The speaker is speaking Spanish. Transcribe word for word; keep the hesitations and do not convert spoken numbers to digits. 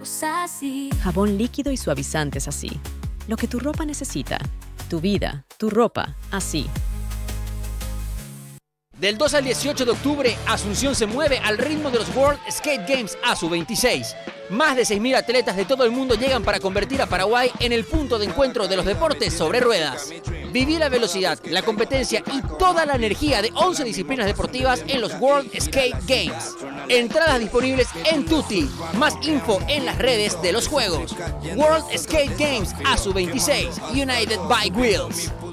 así. Jabón líquido y suavizantes así. Lo que tu ropa necesita. Tu vida, tu ropa, así. Del dos al dieciocho de octubre, Asunción se mueve al ritmo de los World Skate Games A S U veintiséis. Más de seis mil atletas de todo el mundo llegan para convertir a Paraguay en el punto de encuentro de los deportes sobre ruedas. Viví la velocidad, la competencia y toda la energía de once disciplinas deportivas en los World Skate Games. Entradas disponibles en Tutti. Más info en las redes de los juegos. World Skate Games A S U veintiséis, United by Wheels.